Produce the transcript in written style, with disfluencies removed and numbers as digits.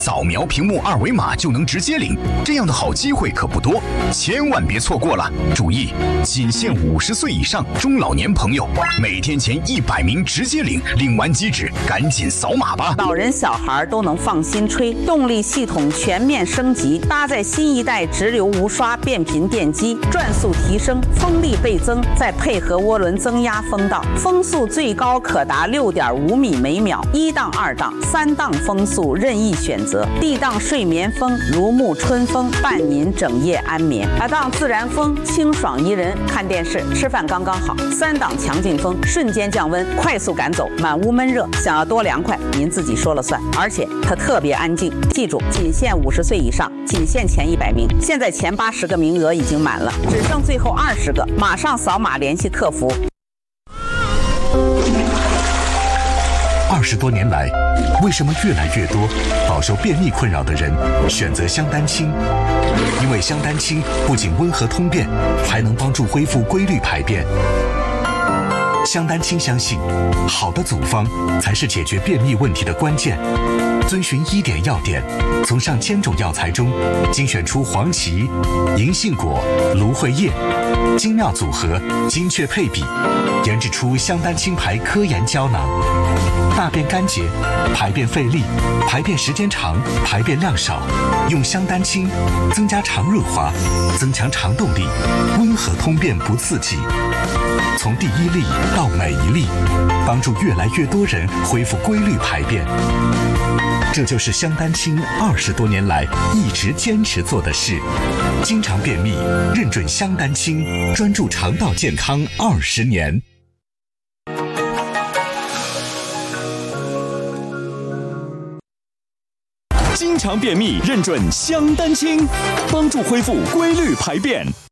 扫描屏幕二维码就能直接领，这样的好机会可不多，千万别错过了！注意，仅限50岁以上中老年朋友，每天前100名直接领，领完即止，赶紧扫码吧！ 老人小孩都能放心吹，动力系统全面升级，搭载新一代直流无刷变频电机，转速提升，风力倍增，再配合涡轮增压风道，风速最高可达6.5米每秒，1档、2档、3档风速任意选择。D 档睡眠风，如沐春风，伴您整夜安眠；2档自然风，清爽宜人，看电视、吃饭刚刚好；3档强劲风，瞬间降温，快速赶走满屋闷热。想要多凉快，您自己说了算。而且它特别安静，记住，仅限50岁以上，仅限前100名。现在前80个名额已经满了，只剩最后20个，马上扫码联系客服。 20多年来，为什么越来越多饱受便秘困扰的人选择香丹清？因为香丹清不仅温和通便，还能帮助恢复规律排便。香丹清相信，好的组方才是解决便秘问题的关键。遵循1点要点，从上千种药材中精选出黄芪、银杏果、芦荟叶，精妙组合，精确配比，研制出香丹清牌科研胶囊。大便干结、排便费力、排便时间长、排便量少，用香丹清增加肠润滑，增强肠动力，温和通便不刺激。从第1粒到每一粒，帮助越来越多人恢复规律排便。这就是香丹清20多年来一直坚持做的事。经常便秘，认准香丹清，专注肠道健康20年。 经常便秘，认准香丹清，帮助恢复规律排便。